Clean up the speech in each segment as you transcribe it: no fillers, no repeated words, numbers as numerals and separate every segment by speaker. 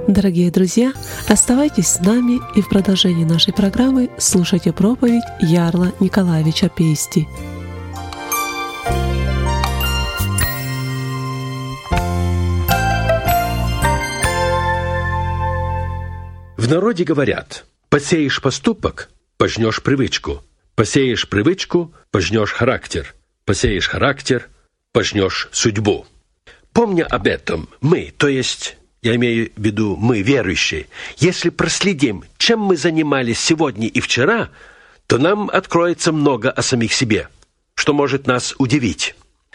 Speaker 1: Дорогие друзья, оставайтесь с нами и в продолжении нашей программы слушайте проповедь Ярла Николаевича Пейсти.
Speaker 2: В народе говорят: посеешь поступок, пожнешь привычку. Посеешь привычку, пожнешь характер. Посеешь характер, пожнешь судьбу. Помня об этом, мы, то есть, я имею в виду мы, верующие, если проследим, чем мы занимались сегодня и вчера, то нам откроется много о самих себе, что может нас удивить.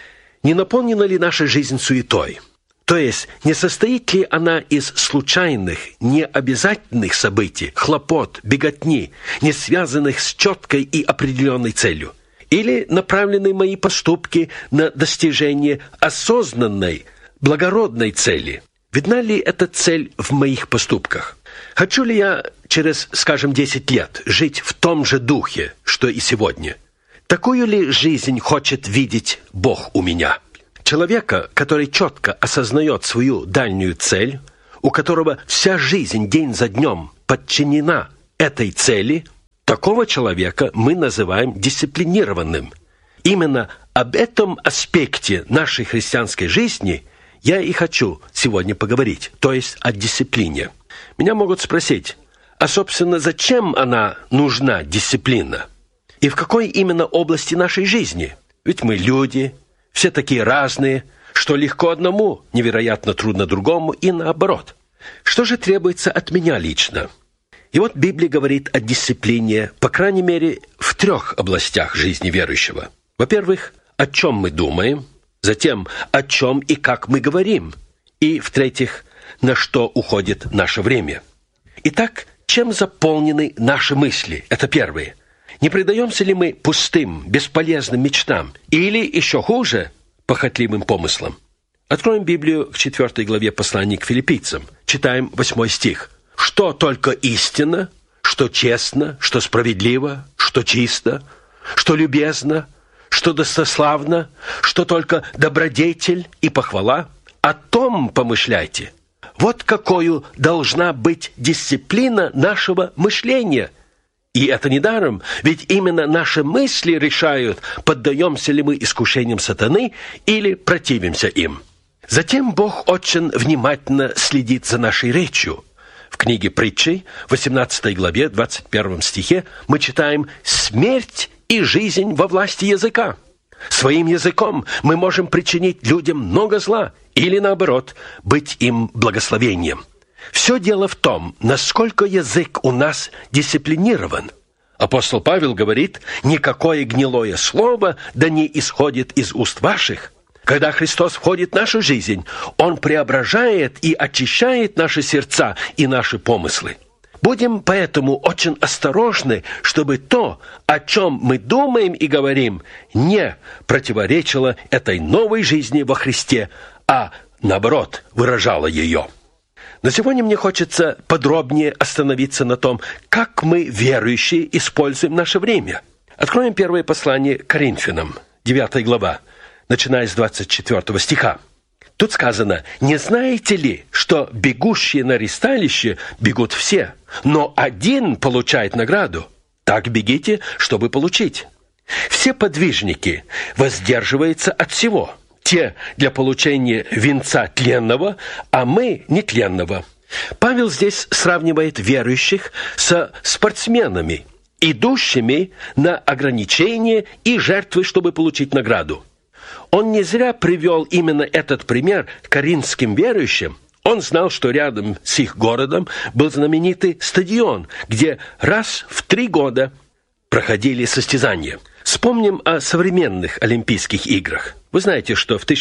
Speaker 2: Не наполнена ли наша жизнь суетой? То есть, не состоит ли она из случайных, необязательных событий, хлопот, беготни, не связанных с четкой и определенной целью? Или направлены мои поступки на достижение осознанной, благородной цели? Видна ли эта цель в моих поступках? Хочу ли я через, 10 лет жить в том же духе, что и сегодня? Такую ли жизнь хочет видеть Бог у меня? Человека, который четко осознает свою дальнюю цель, у которого вся жизнь день за днем подчинена этой цели, такого человека мы называем дисциплинированным. Именно об этом аспекте нашей христианской жизни я и хочу сегодня поговорить, то есть о дисциплине. Меня могут спросить, а, собственно, зачем она нужна, дисциплина? И в какой именно области нашей жизни? Ведь мы люди, все такие разные, что легко одному, невероятно трудно другому, и наоборот. Что же требуется от меня лично? И вот Библия говорит о дисциплине, по крайней мере, в 3 областях жизни верующего. Во-первых, о чем мы думаем, затем, о чем и как мы говорим, и, в-третьих, на что уходит наше время. Итак, чем заполнены наши мысли? Это первое. Не предаемся ли мы пустым, бесполезным мечтам или, еще хуже, похотливым помыслам? Откроем Библию в 4 главе послания к Филиппийцам. Читаем 8 стих. «Что только истинно, что честно, что справедливо, что чисто, что любезно, что достославно, что только добродетель и похвала, о том помышляйте». Вот какою должна быть дисциплина нашего мышления. И это недаром, ведь именно наши мысли решают, поддаемся ли мы искушениям сатаны или противимся им. Затем Бог очень внимательно следит за нашей речью. В книге Притчей, 18 главе, 21 стихе, мы читаем «Смерть и жизнь во власти языка». Своим языком мы можем причинить людям много зла или, наоборот, быть им благословением. Все дело в том, насколько язык у нас дисциплинирован. Апостол Павел говорит: «Никакое гнилое слово да не исходит из уст ваших». Когда Христос входит в нашу жизнь, Он преображает и очищает наши сердца и наши помыслы. Будем поэтому очень осторожны, чтобы то, о чем мы думаем и говорим, не противоречило этой новой жизни во Христе, а, наоборот, выражало ее. Но сегодня мне хочется подробнее остановиться на том, как мы, верующие, используем наше время. Откроем первое послание к Коринфянам, 9 глава, начиная с 24 стиха. Тут сказано: «Не знаете ли, что бегущие на ристалище бегут все, но один получает награду? Так бегите, чтобы получить. Все подвижники воздерживаются от всего. Те для получения венца тленного, а мы нетленного». Павел здесь сравнивает верующих со спортсменами, идущими на ограничения и жертвы, чтобы получить награду. Он не зря привел именно этот пример коринфским верующим. Он знал, что рядом с их городом был знаменитый стадион, где раз в 3 года проходили состязания. Вспомним о современных Олимпийских играх. Вы знаете, что в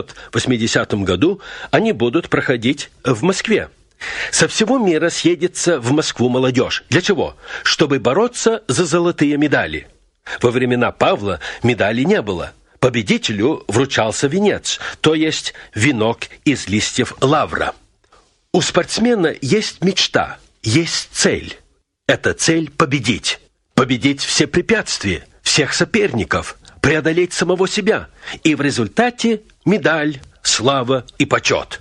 Speaker 2: 1980 году они будут проходить в Москве. Со всего мира съедется в Москву молодежь. Для чего? Чтобы бороться за золотые медали. Во времена Павла медалей не было. Победителю вручался венец, то есть венок из листьев лавра. У спортсмена есть мечта, есть цель. Эта цель — победить. Победить все препятствия, всех соперников, преодолеть самого себя. И в результате медаль, слава и почет.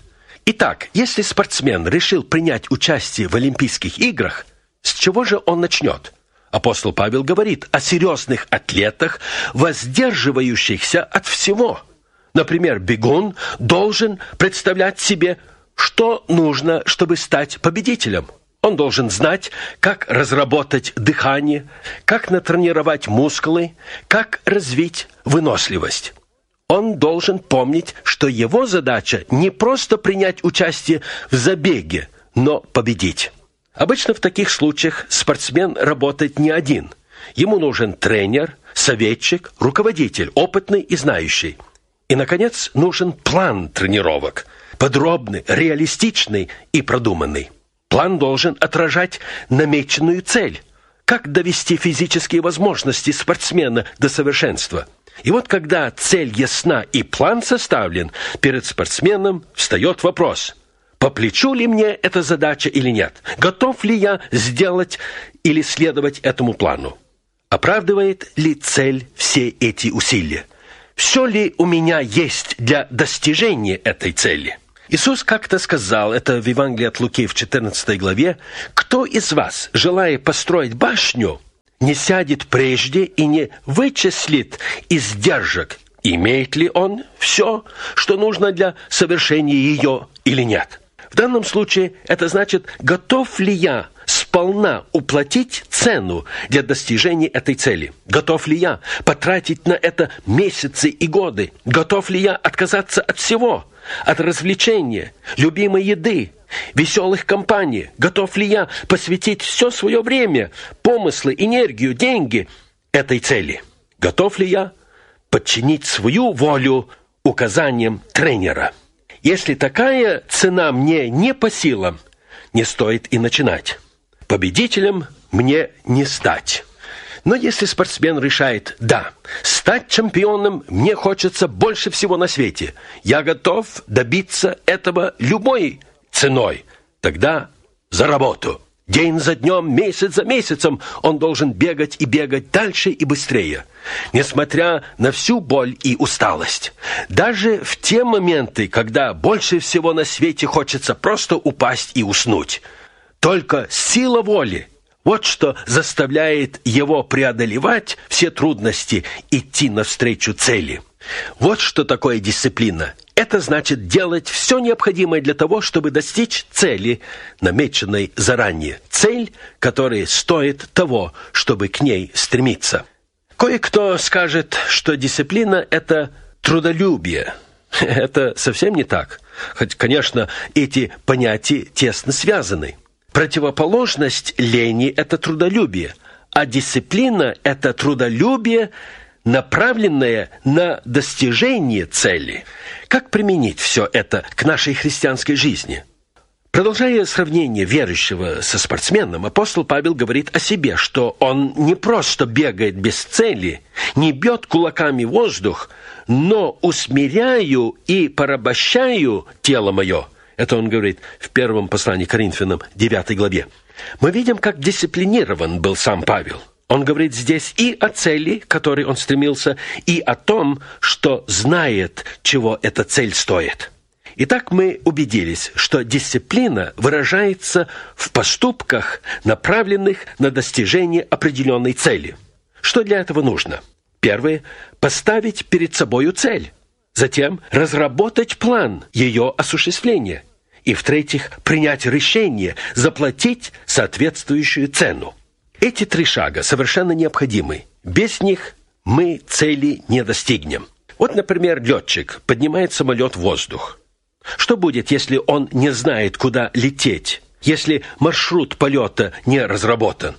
Speaker 2: Итак, если спортсмен решил принять участие в Олимпийских играх, с чего же он начнет? Апостол Павел говорит о серьезных атлетах, воздерживающихся от всего. Например, бегун должен представлять себе, что нужно, чтобы стать победителем. Он должен знать, как разработать дыхание, как натренировать мускулы, как развить выносливость. Он должен помнить, что его задача не просто принять участие в забеге, но победить. Обычно в таких случаях спортсмен работает не один. Ему нужен тренер, советчик, руководитель, опытный и знающий. И, наконец, нужен план тренировок. Подробный, реалистичный и продуманный. План должен отражать намеченную цель. Как довести физические возможности спортсмена до совершенства? И вот когда цель ясна и план составлен, перед спортсменом встает вопрос: по плечу ли мне эта задача или нет? Готов ли я сделать или следовать этому плану? Оправдывает ли цель все эти усилия? Все ли у меня есть для достижения этой цели? Иисус как-то сказал, это в Евангелии от Луки в 14 главе: «Кто из вас, желая построить башню, не сядет прежде и не вычислит издержек, имеет ли он все, что нужно для совершения ее или нет?» В данном случае это значит, готов ли я сполна уплатить цену для достижения этой цели? Готов ли я потратить на это месяцы и годы? Готов ли я отказаться от всего? От развлечения, любимой еды, веселых компаний? Готов ли я посвятить все свое время, помыслы, энергию, деньги этой цели? Готов ли я подчинить свою волю указаниям тренера? Если такая цена мне не по силам, не стоит и начинать. Победителем мне не стать. Но если спортсмен решает: да, стать чемпионом мне хочется больше всего на свете, я готов добиться этого любой ценой, тогда за работу. День за днем, месяц за месяцем он должен бегать и бегать дальше и быстрее, несмотря на всю боль и усталость. Даже в те моменты, когда больше всего на свете хочется просто упасть и уснуть. Только сила воли — вот что заставляет его преодолевать все трудности, идти навстречу цели. Вот что такое дисциплина. Это значит делать все необходимое для того, чтобы достичь цели, намеченной заранее. Цель, которая стоит того, чтобы к ней стремиться. Кое-кто скажет, что дисциплина – это трудолюбие. Это совсем не так. Хоть, конечно, эти понятия тесно связаны. Противоположность лени – это трудолюбие, а дисциплина – это трудолюбие, направленное на достижение цели. Как применить все это к нашей христианской жизни? Продолжая сравнение верующего со спортсменом, апостол Павел говорит о себе, что он не просто бегает без цели, не бьет кулаками в воздух, но усмиряю и порабощаю тело мое. Это он говорит в первом послании к Коринфянам, 9 главе. Мы видим, как дисциплинирован был сам Павел. Он говорит здесь и о цели, к которой он стремился, и о том, что знает, чего эта цель стоит. Итак, мы убедились, что дисциплина выражается в поступках, направленных на достижение определенной цели. Что для этого нужно? Первое – поставить перед собою цель. Затем разработать план ее осуществления. И, в-третьих, принять решение, заплатить соответствующую цену. Эти 3 шага совершенно необходимы. Без них мы цели не достигнем. Вот, например, летчик поднимает самолет в воздух. Что будет, если он не знает, куда лететь, если маршрут полета не разработан?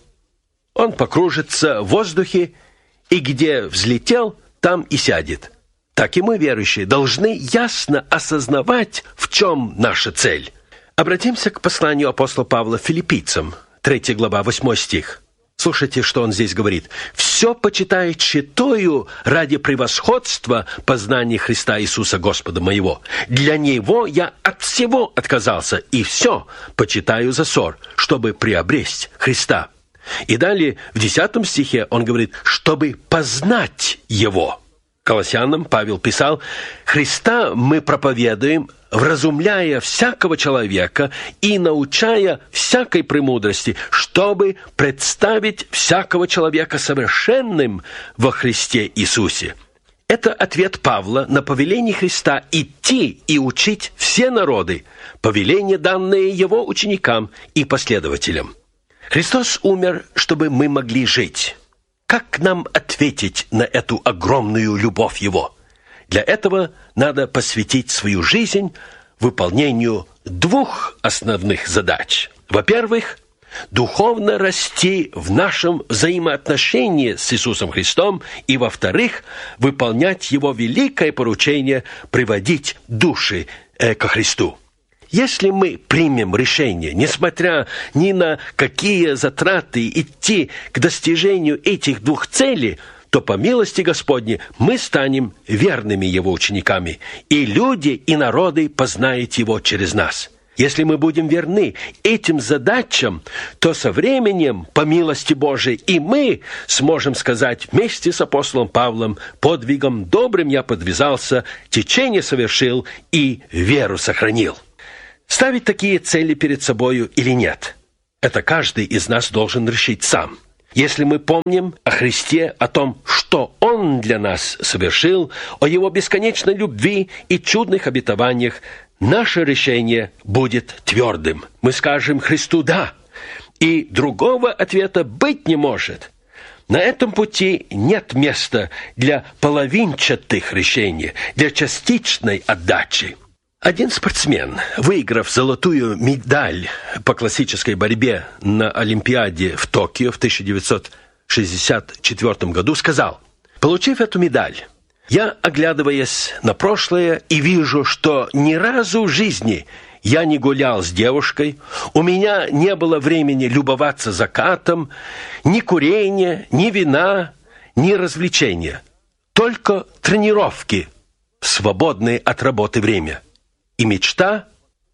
Speaker 2: Он покружится в воздухе, и где взлетел, там и сядет. Так и мы, верующие, должны ясно осознавать, в чем наша цель. Обратимся к посланию апостола Павла филиппийцам, 3 глава, 8 стих. Слушайте, что он здесь говорит. «Все почитаю тщетою ради превосходства познания Христа Иисуса Господа моего. Для Него я от всего отказался, и все почитаю за ссор, чтобы приобресть Христа». И далее в 10 стихе он говорит, чтобы познать Его. Колоссянам Павел писал: «Христа мы проповедуем, вразумляя всякого человека и научая всякой премудрости, чтобы представить всякого человека совершенным во Христе Иисусе». Это ответ Павла на повеление Христа идти и учить все народы, повеление, данное его ученикам и последователям. Христос умер, чтобы мы могли жить. Как нам ответить на эту огромную любовь Его? Для этого надо посвятить свою жизнь выполнению двух основных задач. Во-первых, духовно расти в нашем взаимоотношении с Иисусом Христом, и, во-вторых, выполнять Его великое поручение приводить души ко Христу. Если мы примем решение, несмотря ни на какие затраты, идти к достижению этих двух целей, то по милости Господней мы станем верными Его учениками, и люди, и народы познают Его через нас. Если мы будем верны этим задачам, то со временем, по милости Божией, и мы сможем сказать вместе с апостолом Павлом: «Подвигом добрым я подвязался, течение совершил и веру сохранил». Ставить такие цели перед собою или нет? Это каждый из нас должен решить сам. Если мы помним о Христе, о том, что Он для нас совершил, о Его бесконечной любви и чудных обетованиях, наше решение будет твердым. Мы скажем Христу «да», и другого ответа быть не может. На этом пути нет места для половинчатых решений, для частичной отдачи. Один спортсмен, выиграв золотую медаль по классической борьбе на Олимпиаде в Токио в 1964 году, сказал: «Получив эту медаль, я, оглядываясь на прошлое, и вижу, что ни разу в жизни я не гулял с девушкой, у меня не было времени любоваться закатом, ни курения, ни вина, ни развлечения, только тренировки в свободное от работы время. И мечта.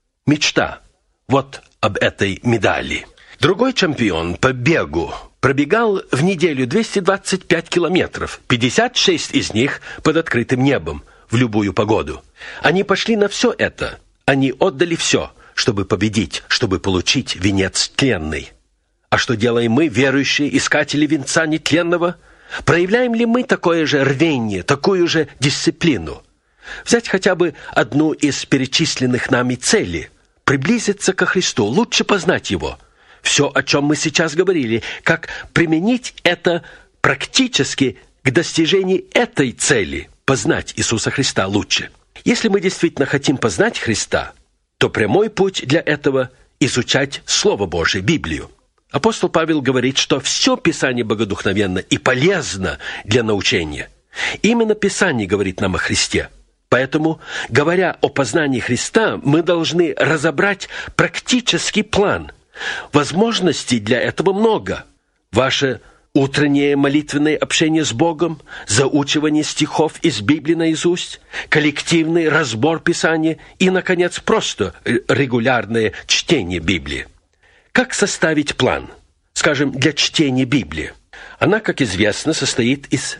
Speaker 2: Вот об этой медали». Другой чемпион по бегу пробегал в неделю 225 километров, 56 из них под открытым небом, в любую погоду. Они пошли на все это. Они отдали все, чтобы победить, чтобы получить венец тленный. А что делаем мы, верующие искатели венца нетленного? Проявляем ли мы такое же рвение, такую же дисциплину? Взять хотя бы одну из перечисленных нами целей – приблизиться ко Христу, лучше познать Его. Все, о чем мы сейчас говорили, как применить это практически к достижению этой цели – познать Иисуса Христа лучше. Если мы действительно хотим познать Христа, то прямой путь для этого – изучать Слово Божие, Библию. Апостол Павел говорит, что все Писание богодухновенно и полезно для научения. Именно Писание говорит нам о Христе. Поэтому, говоря о познании Христа, мы должны разобрать практический план. Возможностей для этого много. Ваше утреннее молитвенное общение с Богом, заучивание стихов из Библии наизусть, коллективный разбор Писания и, наконец, просто регулярное чтение Библии. Как составить план, скажем, для чтения Библии? Она, как известно, состоит из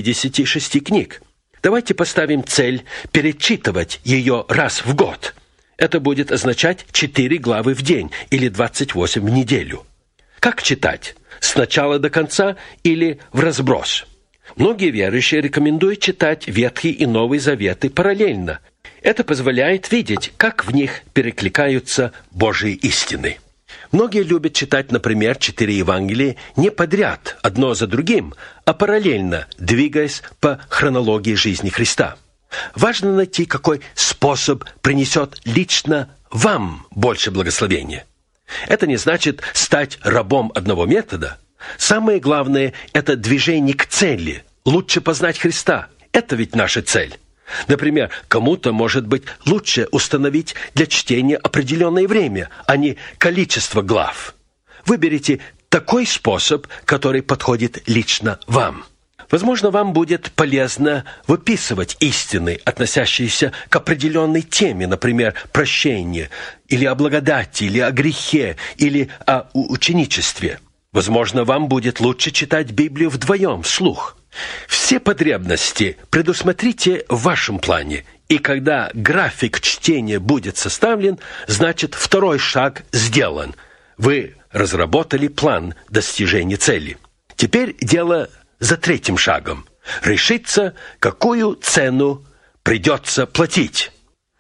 Speaker 2: 66 книг. Давайте поставим цель перечитывать ее раз в год. Это будет означать 4 главы в день или 28 в неделю. Как читать? С начала до конца или вразброс? Многие верующие рекомендуют читать Ветхий и Новый Заветы параллельно. Это позволяет видеть, как в них перекликаются Божьи истины. Многие любят читать, например, 4 Евангелия не подряд, одно за другим, а параллельно, двигаясь по хронологии жизни Христа. Важно найти, какой способ принесет лично вам больше благословения. Это не значит стать рабом одного метода. Самое главное – это движение к цели, лучше познать Христа. Это ведь наша цель. Например, кому-то, может быть, лучше установить для чтения определенное время, а не количество глав. Выберите такой способ, который подходит лично вам. Возможно, вам будет полезно выписывать истины, относящиеся к определенной теме, например, прощение, или о благодати, или о грехе, или о ученичестве. Возможно, вам будет лучше читать Библию вдвоем, вслух. Все потребности предусмотрите в вашем плане, и когда график чтения будет составлен, значит, второй шаг сделан. Вы разработали план достижения цели. Теперь дело за третьим шагом. Решиться, какую цену придется платить.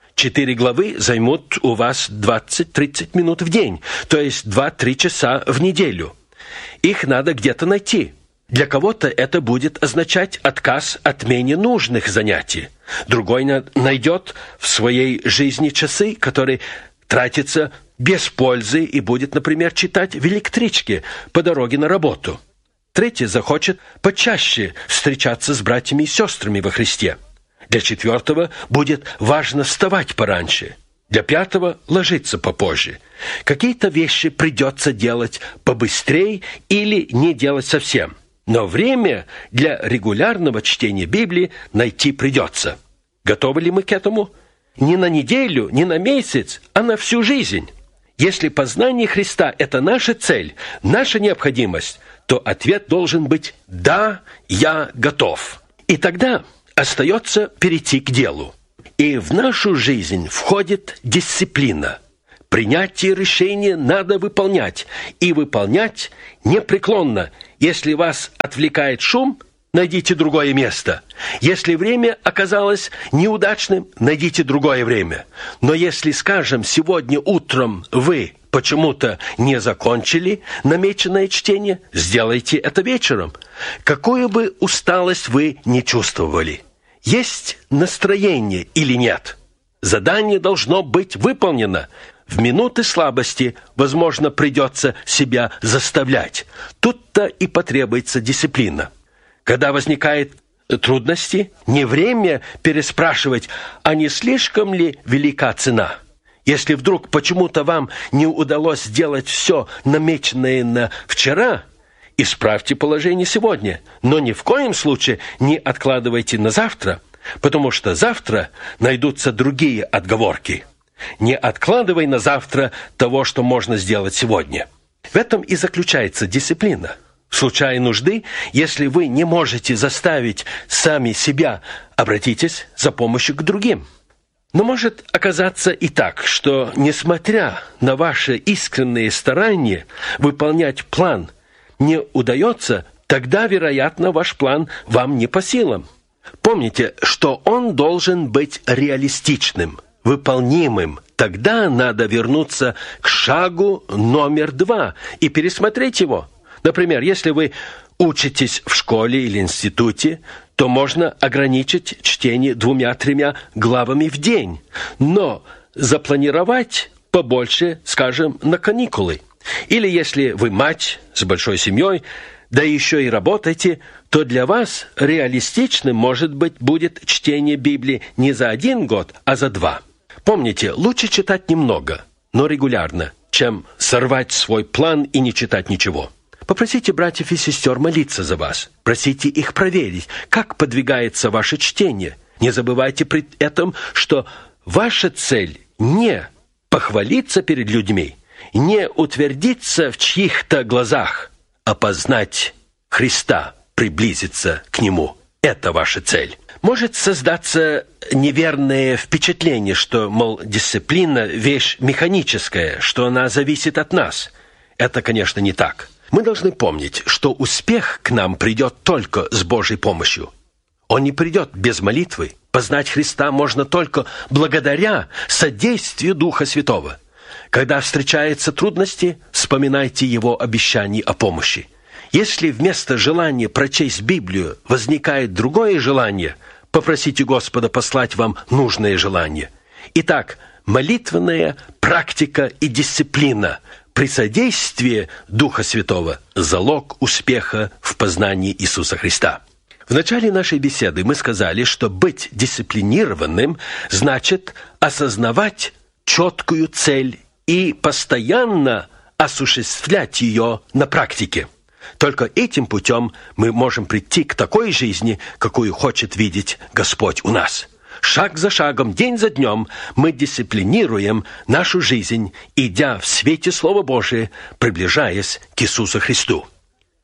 Speaker 2: 4 главы займут у вас 20-30 минут в день, то есть 2-3 часа в неделю. Их надо где-то найти. Для кого-то это будет означать отказ от менее нужных занятий. Другой найдет в своей жизни часы, которые тратятся без пользы и будет, например, читать в электричке по дороге на работу. Третий захочет почаще встречаться с братьями и сестрами во Христе. Для четвертого будет важно вставать пораньше. Для пятого ложиться попозже. Какие-то вещи придется делать побыстрее или не делать совсем. Но время для регулярного чтения Библии найти придется. Готовы ли мы к этому? Не на неделю, не на месяц, а на всю жизнь. Если познание Христа – это наша цель, наша необходимость, то ответ должен быть «Да, я готов». И тогда остается перейти к делу. И в нашу жизнь входит дисциплина. Принятие решения надо выполнять, и выполнять непреклонно. Если вас отвлекает шум, найдите другое место. Если время оказалось неудачным, найдите другое время. Но если, скажем, сегодня утром вы почему-то не закончили намеченное чтение, сделайте это вечером. Какую бы усталость вы ни чувствовали. Есть настроение или нет? Задание должно быть выполнено. В минуты слабости, возможно, придется себя заставлять. Тут-то и потребуется дисциплина. Когда возникают трудности, не время переспрашивать, а не слишком ли велика цена. Если вдруг почему-то вам не удалось сделать все намеченное на вчера, исправьте положение сегодня, но ни в коем случае не откладывайте на завтра, потому что завтра найдутся другие отговорки. Не откладывай на завтра того, что можно сделать сегодня. В этом и заключается дисциплина. В случае нужды, если вы не можете заставить сами себя, обратитесь за помощью к другим. Но может оказаться и так, что, несмотря на ваши искренние старания выполнять план, не удается, тогда, вероятно, ваш план вам не по силам. Помните, что он должен быть реалистичным, выполнимым. Тогда надо вернуться к шагу номер 2 и пересмотреть его. Например, если вы учитесь в школе или институте, то можно ограничить чтение 2-3 главами в день, но запланировать побольше, скажем, на каникулы. Или если вы мать с большой семьей, да еще и работаете, то для вас реалистичным, может быть, будет чтение Библии не за 1 год, а за 2. Помните, лучше читать немного, но регулярно, чем сорвать свой план и не читать ничего. Попросите братьев и сестер молиться за вас. Просите их проверить, как подвигается ваше чтение. Не забывайте при этом, что ваша цель не похвалиться перед людьми, не утвердиться в чьих-то глазах, а познать Христа, приблизиться к Нему. Это ваша цель. Может создаться неверное впечатление, что, мол, дисциплина – вещь механическая, что она зависит от нас. Это, конечно, не так. Мы должны помнить, что успех к нам придет только с Божьей помощью. Он не придет без молитвы. Познать Христа можно только благодаря содействию Духа Святого. Когда встречаются трудности, вспоминайте Его обещание о помощи. Если вместо желания прочесть Библию возникает другое желание, попросите Господа послать вам нужное желание. Итак, молитвенная практика и дисциплина при содействии Духа Святого – залог успеха в познании Иисуса Христа. В начале нашей беседы мы сказали, что быть дисциплинированным значит осознавать четкую цель и постоянно осуществлять ее на практике. Только этим путем мы можем прийти к такой жизни, какую хочет видеть Господь у нас. Шаг за шагом, день за днем мы дисциплинируем нашу жизнь, идя в свете Слова Божия, приближаясь к Иисусу Христу. В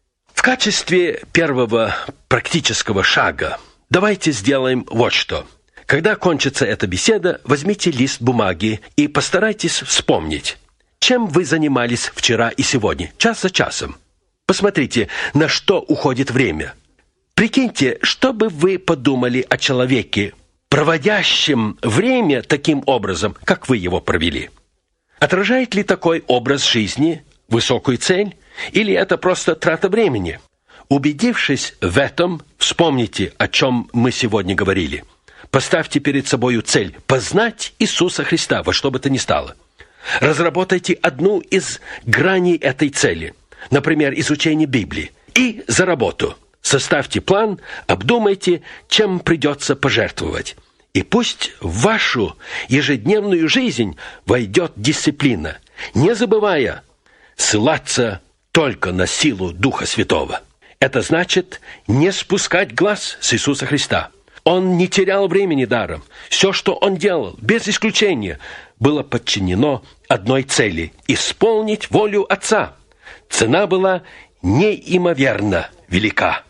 Speaker 2: В качестве первого практического шага давайте сделаем вот что. Когда кончится эта беседа, возьмите лист бумаги и постарайтесь вспомнить, чем вы занимались вчера и сегодня, час за часом. Посмотрите, на что уходит время. Прикиньте, что бы вы подумали о человеке, проводящем время таким образом, как вы его провели. Отражает ли такой образ жизни высокую цель, или это просто трата времени? Убедившись в этом, вспомните, о чем мы сегодня говорили. Поставьте перед собою цель – познать Иисуса Христа во что бы то ни стало. Разработайте одну из граней этой цели, например, изучение Библии, и за работу. Составьте план, обдумайте, чем придется пожертвовать. И пусть в вашу ежедневную жизнь войдет дисциплина, не забывая ссылаться только на силу Духа Святого. Это значит не спускать глаз с Иисуса Христа. Он не терял времени даром. Все, что он делал, без исключения, было подчинено одной цели – исполнить волю Отца. Цена была неимоверно велика.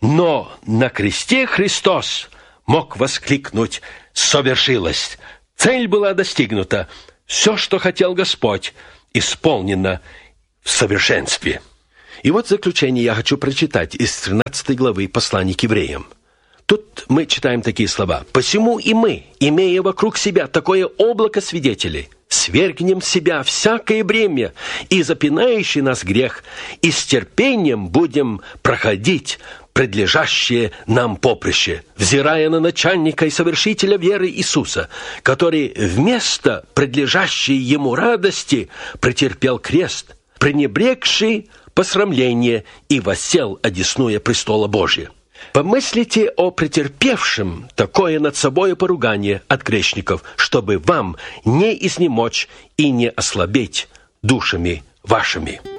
Speaker 2: Но на кресте Христос мог воскликнуть «Совершилось!». Цель была достигнута. Все, что хотел Господь, исполнено в совершенстве. И вот в заключение я хочу прочитать из 13 главы послания к евреям. Тут мы читаем такие слова. «Посему и мы, имея вокруг себя такое облако свидетелей, свергнем с себя всякое бремя и запинающий нас грех, и с терпением будем проходить предлежащее нам поприще, взирая на начальника и совершителя веры Иисуса, который вместо предлежащей ему радости претерпел крест, пренебрегший посрамление и воссел одесную престола Божия». Помыслите о претерпевшем такое над собою поругание от грешников, чтобы вам не изнемочь и не ослабеть душами вашими.